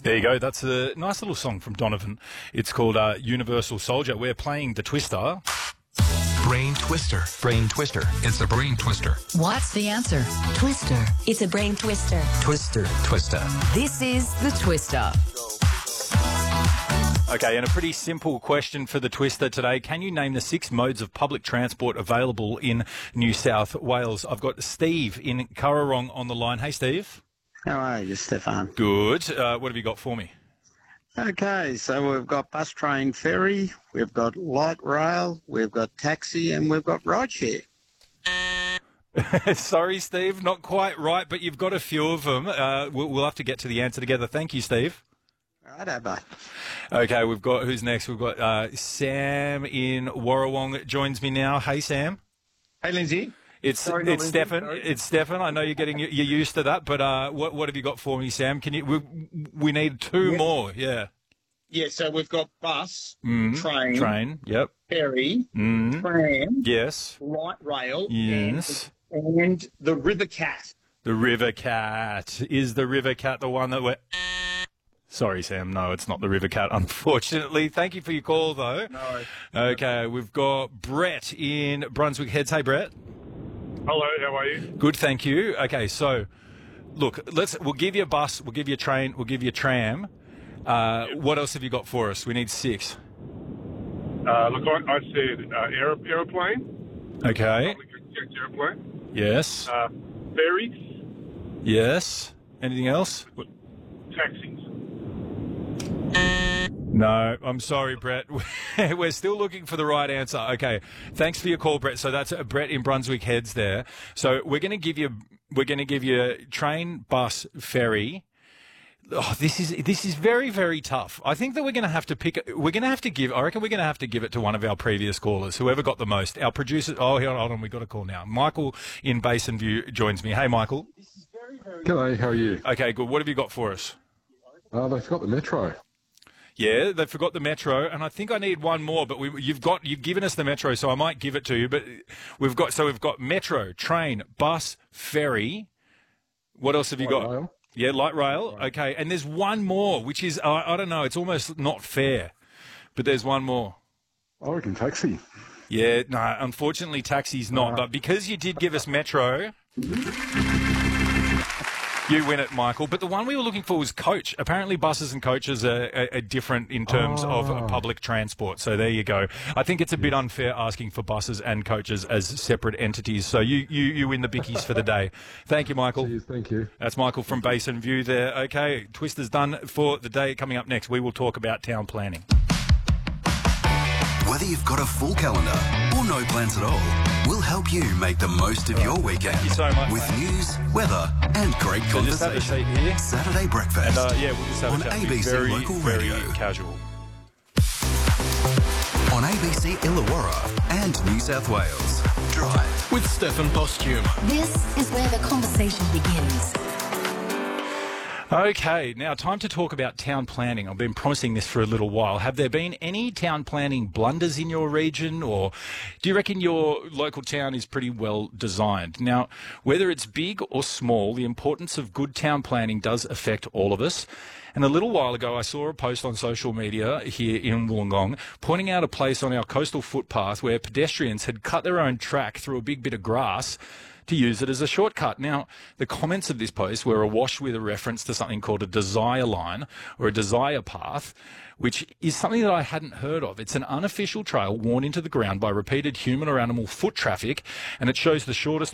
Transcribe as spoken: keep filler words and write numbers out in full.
There you go. That's a nice little song from Donovan. It's called uh, Universal Soldier. We're playing the Twister. Brain Twister. Brain Twister. It's a brain twister. What's the answer? Twister. It's a brain twister. Twister. Twister. This is the Twister. Okay, and a pretty simple question for the Twister today. Can you name the six modes of public transport available in New South Wales? I've got Steve in Currarong on the line. Hey, Steve. How are you, Stefan? Good. Uh, what have you got for me? Okay, so we've got bus, train, ferry, we've got light rail, we've got taxi, and we've got rideshare. Sorry, Steve, not quite right, but you've got a few of them. Uh, we'll, we'll have to get to the answer together. Thank you, Steve. Righto, bye. Okay, we've got, who's next? We've got uh, Sam in Warrawong joins me now. Hey, Sam. Hey, Lindsay. It's Sorry, it's Lindsay. Stefan. Sorry. It's Stefan. I know you're getting you're used to that, but uh, what what have you got for me, Sam? Can you? We, we need two Yeah. more. Yeah. Yeah, so we've got bus, Mm. train, Train. Yep. ferry, Mm. tram, Yes. light rail, Yes. and, and the River Cat. The River Cat. Is the River Cat the one that we're... Sorry, Sam. No, it's not the River Cat, unfortunately. Thank you for your call, though. No. Okay, we've got Brett in Brunswick Heads. Hey, Brett. Hello, how are you? Good, thank you. Okay, so, look, let's. We'll give you a bus, we'll give you a train, we'll give you a tram. Uh, what else have you got for us? We need six. Uh, look, I, I said uh, aer- aeroplane, Okay. public access aeroplane, Yes. uh, ferries, Yes. Anything else? taxis. No, I'm sorry, Brett. We're still looking for the right answer. Okay, thanks for your call, Brett. So that's uh, Brett in Brunswick Heads there. So we're going to give you, we're going to give you train, bus, ferry. Oh, this is this is very very tough. I think that we're going to have to pick. We're going to have to give. I reckon we're going to have to give it to one of our previous callers, whoever got the most. Our producer. Oh, hold on, hold on. We got a call now. Michael in Basin View joins me. Hey, Michael. G'day, how are you? Okay, good. What have you got for us? Uh, they've got the Metro. Yeah, they forgot the Metro, and I think I need one more. But we, you've got you've given us the Metro, so I might give it to you. But we've got so we've got Metro, train, bus, ferry. What else have you Light got? rail. Yeah, light rail. Okay, and there's one more, which is uh, I don't know. It's almost not fair, but there's one more. I reckon taxi. Yeah, no, unfortunately, taxi's not. Uh. But because you did give us Metro. You win it, Michael. But the one we were looking for was coach. Apparently, buses and coaches are, are, are different in terms Oh. of uh, public transport. So there you go. I think it's a bit unfair asking for buses and coaches as separate entities. So you, you, you win the bickies for the day. Thank you, Michael. Cheers, thank you. That's Michael from Basin View there. Okay, Twister's done for the day. Coming up next, we will talk about town planning. Whether you've got a full calendar or no plans at all, we'll help you make the most of your weekend. Thank you so much, with mate. news, weather, and great So just have a conversation. seat here. Saturday breakfast And uh, yeah, we'll just have on a chat. A It'll B be C very, Local very Radio. casual. on A B C Illawarra and New South Wales. Drive With Stefan Postuma. This is where the conversation begins. Okay, now time to talk about town planning. I've been promising this for a little while. Have there been any town planning blunders in your region, or do you reckon your local town is pretty well designed? Now, whether it's big or small, the importance of good town planning does affect all of us. And a little while ago, I saw a post on social media here in Wollongong pointing out a place on our coastal footpath where pedestrians had cut their own track through a big bit of grass to use it as a shortcut. Now, the comments of this post were awash with a reference to something called a desire line or a desire path, which is something that I hadn't heard of. It's an unofficial trail worn into the ground by repeated human or animal foot traffic, and it shows the shortest